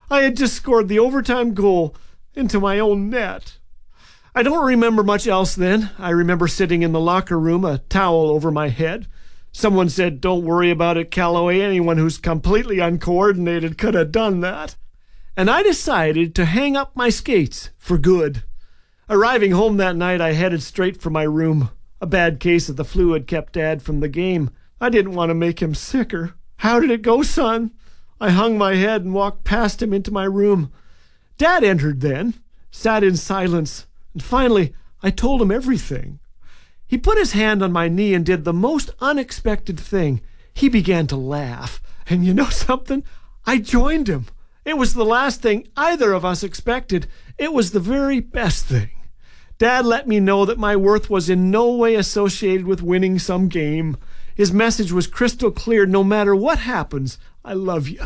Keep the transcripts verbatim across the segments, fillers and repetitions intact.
I had just scored the overtime goal into my own net. I don't remember much else then. I remember sitting in the locker room, a towel over my head. Someone said, "Don't worry about it, Calloway. Anyone who's completely uncoordinated could have done that." And I decided to hang up my skates for good. Arriving home that night, I headed straight for my room. A bad case of the flu had kept Dad from the game. I didn't want to make him sicker. "How did it go, son?" I hung my head and walked past him into my room. Dad entered then, sat in silence, and finally I told him everything. He put his hand on my knee and did the most unexpected thing. He began to laugh. And you know something? I joined him. It was the last thing either of us expected. It was the very best thing. Dad let me know that my worth was in no way associated with winning some game. His message was crystal clear. No matter what happens, I love you.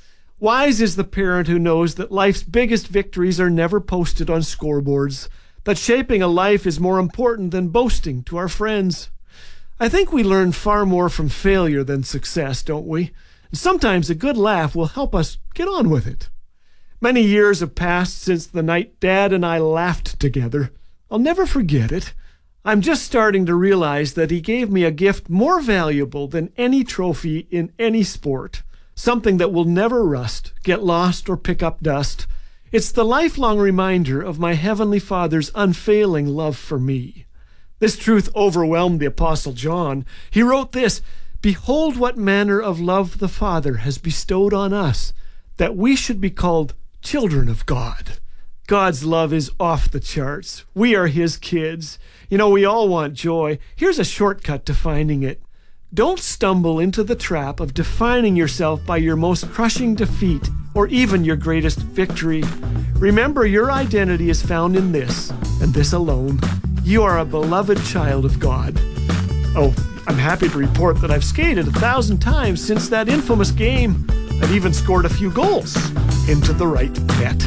Wise is the parent who knows that life's biggest victories are never posted on scoreboards, that shaping a life is more important than boasting to our friends. I think we learn far more from failure than success, don't we? And sometimes a good laugh will help us get on with it. Many years have passed since the night Dad and I laughed together. I'll never forget it. I'm just starting to realize that he gave me a gift more valuable than any trophy in any sport, something that will never rust, get lost, or pick up dust. It's the lifelong reminder of my Heavenly Father's unfailing love for me. This truth overwhelmed the Apostle John. He wrote this, "Behold what manner of love the Father has bestowed on us, that we should be called children of God." God's love is off the charts. We are His kids. You know, we all want joy. Here's a shortcut to finding it. Don't stumble into the trap of defining yourself by your most crushing defeat or even your greatest victory. Remember, your identity is found in this, and this alone. You are a beloved child of God. Oh, I'm happy to report that I've skated a thousand times since that infamous game. I've even scored a few goals into the right net.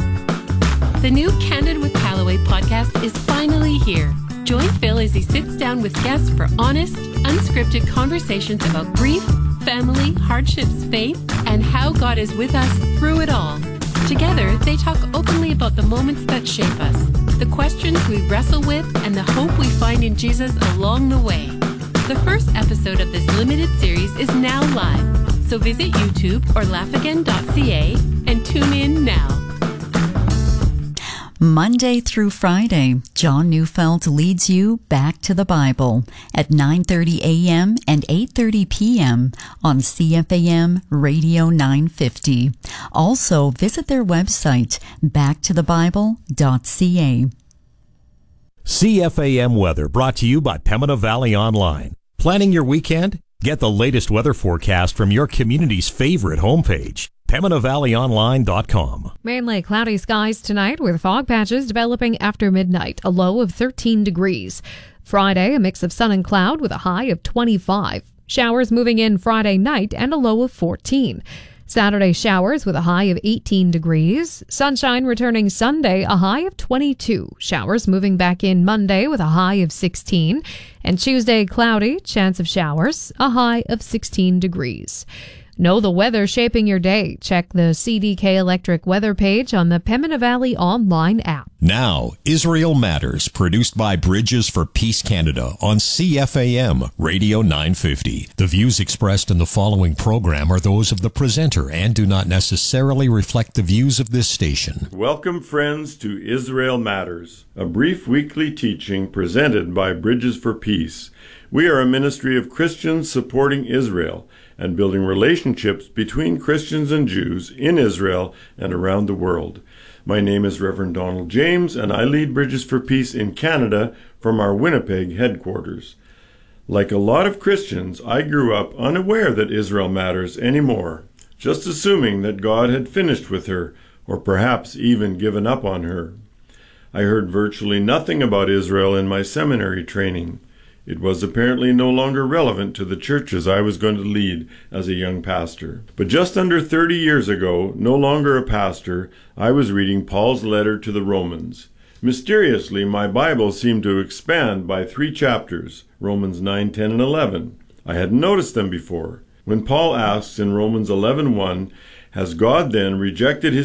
The new Candid with Calloway podcast is finally here. Join Phil as he sits down with guests for honest, unscripted conversations about grief, family, hardships, faith, and how God is with us through it all. Together, they talk openly about the moments that shape us, the questions we wrestle with, and the hope we find in Jesus along the way. The first episode of this limited series is now live, so visit YouTube or laugh again dot c a and tune in now. Monday through Friday, John Neufeld leads you back to the Bible at nine thirty a.m. and eight thirty p.m. on C F A M Radio nine fifty. Also, visit their website, back to the bible dot c a. C F A M weather brought to you by Pembina Valley Online. Planning your weekend? Get the latest weather forecast from your community's favorite homepage, Pembina Valley Online dot com. Mainly cloudy skies tonight with fog patches developing after midnight, a low of thirteen degrees. Friday, a mix of sun and cloud with a high of twenty-five. Showers moving in Friday night and a low of fourteen. Saturday, showers with a high of eighteen degrees. Sunshine returning Sunday, a high of twenty-two. Showers moving back in Monday with a high of sixteen. And Tuesday, cloudy, chance of showers, a high of sixteen degrees. Know the weather shaping your day. Check the C D K Electric weather page on the Pembina Valley online app. Now, Israel Matters, produced by Bridges for Peace Canada on C F A M Radio nine fifty. The views expressed in the following program are those of the presenter and do not necessarily reflect the views of this station. Welcome, friends, to Israel Matters, a brief weekly teaching presented by Bridges for Peace. We are a ministry of Christians supporting Israel and building relationships between Christians and Jews in Israel and around the world. My name is Reverend Donald James, and I lead Bridges for Peace in Canada from our Winnipeg headquarters. Like a lot of Christians, I grew up unaware that Israel matters anymore, just assuming that God had finished with her, or perhaps even given up on her. I heard virtually nothing about Israel in my seminary training. It was apparently no longer relevant to the churches I was going to lead as a young pastor. But just under thirty years ago, no longer a pastor, I was reading Paul's letter to the Romans. Mysteriously, my Bible seemed to expand by three chapters, Romans nine, ten, and eleven. I hadn't noticed them before. When Paul asks in Romans eleven one, "Has God then rejected his